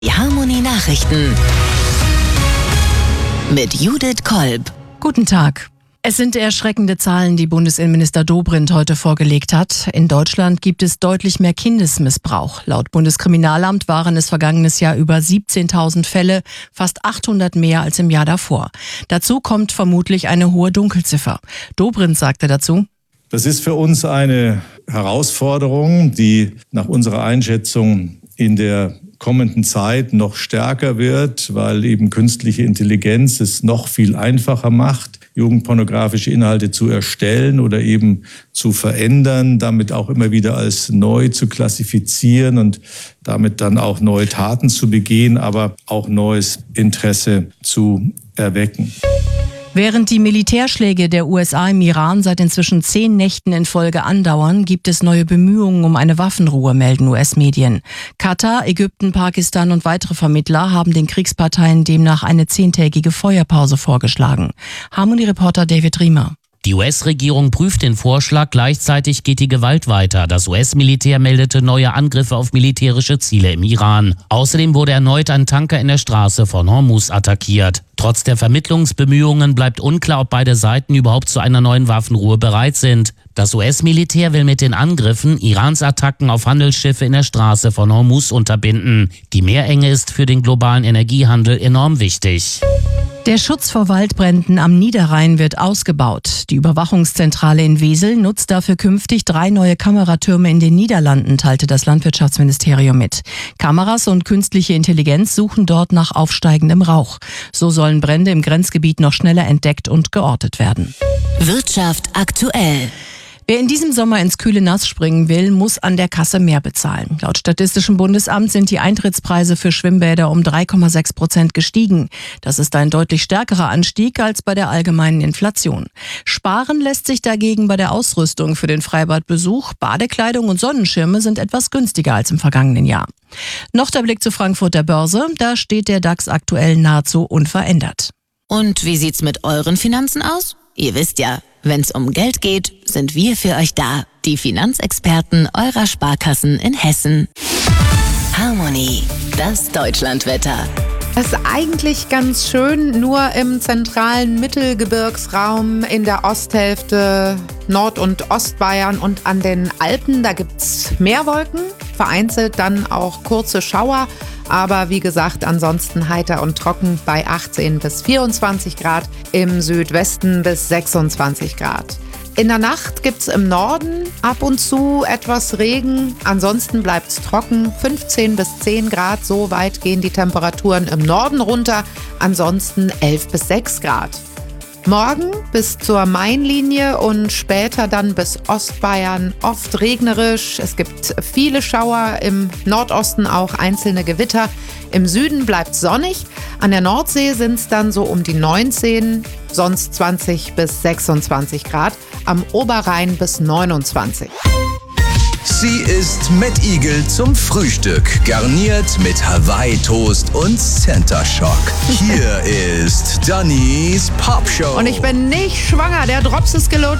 Die Harmony Nachrichten mit Judith Kolb. Guten Tag. Es sind erschreckende Zahlen, die Bundesinnenminister Dobrindt heute vorgelegt hat. In Deutschland gibt es deutlich mehr Kindesmissbrauch. Laut Bundeskriminalamt waren es vergangenes Jahr über 17.000 Fälle, fast 800 mehr als im Jahr davor. Dazu kommt vermutlich eine hohe Dunkelziffer. Dobrindt sagte dazu: Das ist für uns eine Herausforderung, die nach unserer Einschätzung in der kommenden Zeit noch stärker wird, weil eben künstliche Intelligenz es noch viel einfacher macht, jugendpornografische Inhalte zu erstellen oder eben zu verändern, damit auch immer wieder als neu zu klassifizieren und damit dann auch neue Taten zu begehen, aber auch neues Interesse zu erwecken. Während die Militärschläge der USA im Iran seit inzwischen 10 Nächten in Folge andauern, gibt es neue Bemühungen um eine Waffenruhe, melden US-Medien. Katar, Ägypten, Pakistan und weitere Vermittler haben den Kriegsparteien demnach eine 10-tägige Feuerpause vorgeschlagen. Harmony-Reporter David Riemer. Die US-Regierung prüft den Vorschlag, gleichzeitig geht die Gewalt weiter. Das US-Militär meldete neue Angriffe auf militärische Ziele im Iran. Außerdem wurde erneut ein Tanker in der Straße von Hormuz attackiert. Trotz der Vermittlungsbemühungen bleibt unklar, ob beide Seiten überhaupt zu einer neuen Waffenruhe bereit sind. Das US-Militär will mit den Angriffen Irans Attacken auf Handelsschiffe in der Straße von Hormuz unterbinden. Die Meerenge ist für den globalen Energiehandel enorm wichtig. Der Schutz vor Waldbränden am Niederrhein wird ausgebaut. Die Überwachungszentrale in Wesel nutzt dafür künftig 3 neue Kameratürme in den Niederlanden, teilte das Landwirtschaftsministerium mit. Kameras und künstliche Intelligenz suchen dort nach aufsteigendem Rauch. So sollen Brände im Grenzgebiet noch schneller entdeckt und geortet werden. Wirtschaft aktuell. Wer in diesem Sommer ins kühle Nass springen will, muss an der Kasse mehr bezahlen. Laut Statistischem Bundesamt sind die Eintrittspreise für Schwimmbäder um 3,6% gestiegen. Das ist ein deutlich stärkerer Anstieg als bei der allgemeinen Inflation. Sparen lässt sich dagegen bei der Ausrüstung für den Freibadbesuch. Badekleidung und Sonnenschirme sind etwas günstiger als im vergangenen Jahr. Noch der Blick zur Frankfurter Börse. Da steht der DAX aktuell nahezu unverändert. Und wie sieht's mit euren Finanzen aus? Ihr wisst ja, wenn's um Geld geht, sind wir für euch da. Die Finanzexperten eurer Sparkassen in Hessen. Harmony, das Deutschlandwetter. Es ist eigentlich ganz schön, nur im zentralen Mittelgebirgsraum in der Osthälfte Nord- und Ostbayern und an den Alpen, da gibt's mehr Wolken, vereinzelt dann auch kurze Schauer, aber wie gesagt, ansonsten heiter und trocken bei 18 bis 24 Grad, im Südwesten bis 26 Grad. In der Nacht gibt's im Norden ab und zu etwas Regen, ansonsten bleibt's trocken, 15 bis 10 Grad, so weit gehen die Temperaturen im Norden runter, ansonsten 11 bis 6 Grad. Morgen bis zur Mainlinie und später dann bis Ostbayern oft regnerisch. Es gibt viele Schauer, im Nordosten auch einzelne Gewitter. Im Süden bleibt sonnig. An der Nordsee sind es dann so um die 19, sonst 20 bis 26 Grad. Am Oberrhein bis 29. Sie ist Met Igel zum Frühstück, garniert mit Hawaii-Toast und Center Shock. Hier ist Dannys Pop Show. Und ich bin nicht schwanger, der Drops ist gelutscht.